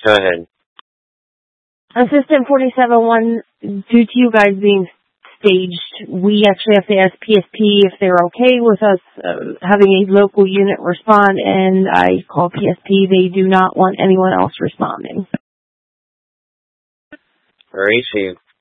Go ahead. Assistant 47-1, due to you guys being staged, we actually have to ask PSP if they're okay with us having a local unit respond, and I call PSP. They do not want anyone else responding. Alright, so you